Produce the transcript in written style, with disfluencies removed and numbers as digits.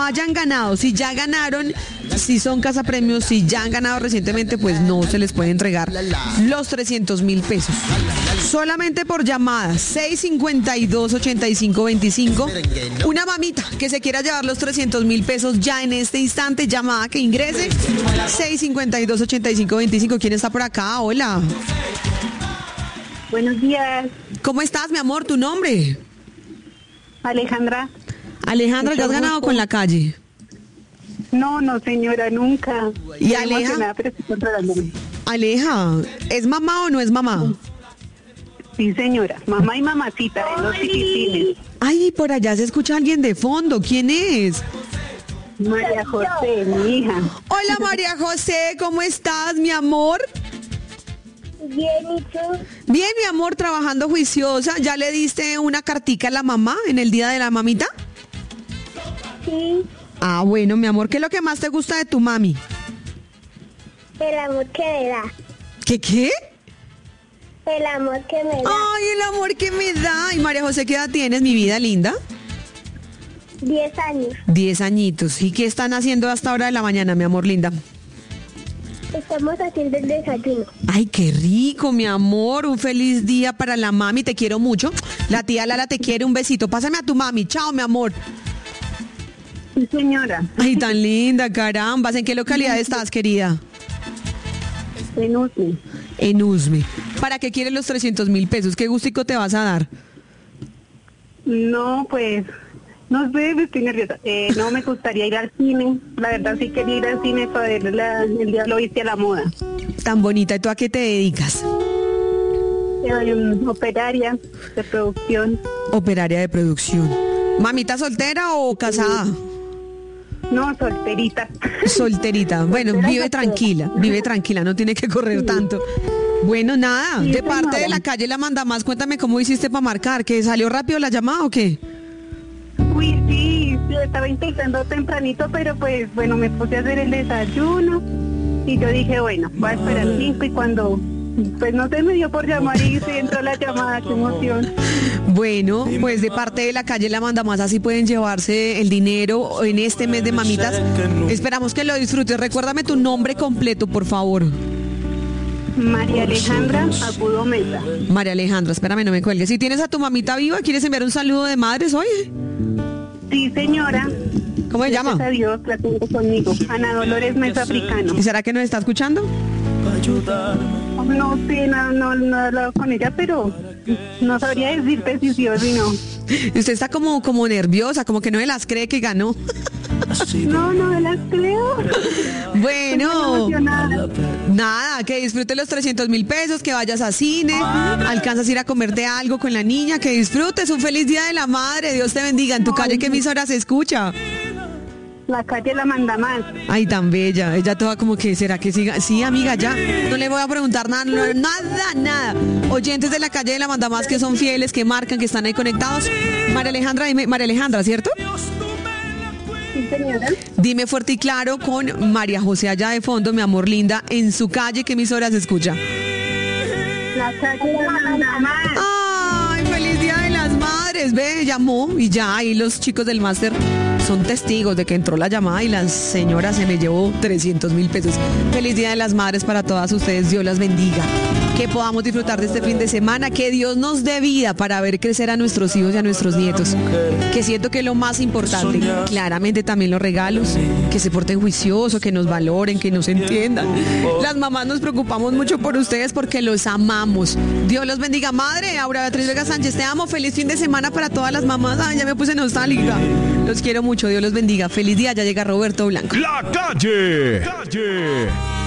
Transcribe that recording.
hayan ganado. Si ya ganaron, si son cazapremios, si ya han ganado recientemente, pues no se les puede entregar los 300.000 pesos. Solamente por llamadas 652-8525. Una mamita que se quiera llevar los 300.000 pesos ya en este instante, llamada que ingrese 652-8525. ¿Quién está por acá? Hola. Buenos días. ¿Cómo estás, mi amor? ¿Tu nombre? Alejandra. Alejandra, ¿ya has ganado con la calle? No, señora, nunca. ¿Y Estoy Aleja? emocionada, pero estoy controlándome. Aleja, ¿es mamá o no es mamá? Sí, señora. Mamá y mamacita de los chiquitines. Ay, por allá se escucha alguien de fondo. ¿Quién es? María José, mi hija. Hola, María José, ¿cómo estás, mi amor? Bien, ¿y tú? Bien, mi amor, trabajando juiciosa. ¿Ya le diste una cartica a la mamá en el día de la mamita? Sí, Ah, bueno, mi amor, ¿qué es lo que más te gusta de tu mami? el amor que me da. ¿Qué? El amor que me da. Ay, el amor que me da. Y María José, ¿qué edad tienes, mi vida linda? 10 años. 10 añitos. ¿Y qué están haciendo hasta ahora de la mañana, mi amor linda? Estamos haciendo el desayuno. Ay, qué rico, mi amor. Un feliz día para la mami. Te quiero mucho. La tía Lala te quiere. Un besito. Pásame a tu mami. Chao, mi amor. Sí, señora. Ay, tan linda, carambas. ¿En qué localidad estás, querida? En UCI. En Usme. ¿Para qué quieres los 300.000 pesos? ¿Qué gustico te vas a dar? No, pues, no sé, estoy nerviosa. No me gustaría ir al cine. La verdad sí quería ir al cine para ver el Diablo Viste a la Moda. Tan bonita. ¿Y tú a qué te dedicas? Soy operaria de producción. Operaria de producción. ¿Mamita soltera o casada? No, solterita. Solterita. Bueno, vive tranquila, no tiene que correr tanto. Bueno, nada, Sí, de parte señora. de la calle La Mandamás, cuéntame cómo hiciste para marcar, ¿que salió rápido la llamada o qué? Uy, sí, yo estaba intentando tempranito, pero pues, bueno, me puse a hacer el desayuno y yo dije, bueno, voy a esperar 5 y cuando, pues no se me dio por llamar y se entró la llamada, qué emoción. Bueno, pues de parte de la calle La Mandamás así pueden llevarse el dinero en este mes de mamitas. Esperamos que lo disfrutes. Recuérdame tu nombre completo, por favor. María Alejandra Agudo Mesa. María Alejandra, espérame, no me cuelgues. Si tienes a tu mamita viva, ¿quieres enviar un saludo de madres hoy? Sí, señora. ¿Cómo se llama? Gracias a Dios, la tengo conmigo. Ana Dolores Mesa Africano. ¿Y será que nos está escuchando? No sé, no he hablado con ella, pero no sabría decirte si sí o si no. Usted está como nerviosa, como que no se las cree que ganó. No me las creo. Bueno, Estoy emocionada. nada, que disfrutes los 300.000 pesos, que vayas a cine, alcanzas a ir a comerte algo con la niña, que disfrutes un feliz día de la madre, Dios te bendiga. En tu calle, ¿qué emisora se escucha? La calle La Mandamás. Ay, tan bella, ella toda como que, ¿será que siga? Sí, amiga, ya, no le voy a preguntar nada, nada. Oyentes de la calle de La Mandamás que son fieles, que marcan, que están ahí conectados. María Alejandra, dime, María Alejandra, ¿cierto? Sí, señora. Dime fuerte y claro con María José allá de fondo, mi amor linda, en su calle, ¿qué emisora se escucha? La calle La Mandamás. ¡Ay, feliz día de las madres! Ve, llamó y ya ahí los chicos del máster son testigos de que entró la llamada y la señora se me llevó 300.000 pesos. Feliz día de las madres para todas ustedes, Dios las bendiga. Que podamos disfrutar de este fin de semana, que Dios nos dé vida para ver crecer a nuestros hijos y a nuestros nietos. Que siento que es lo más importante, claramente también los regalos, que se porten juiciosos, que nos valoren, que nos entiendan. Las mamás nos preocupamos mucho por ustedes porque los amamos. Dios los bendiga. Madre, Aura Beatriz Vega Sánchez, te amo. Feliz fin de semana para todas las mamás. Ay, ya me puse nostálgica. Los quiero mucho, Dios los bendiga. Feliz día, ya llega Roberto Blanco. La calle.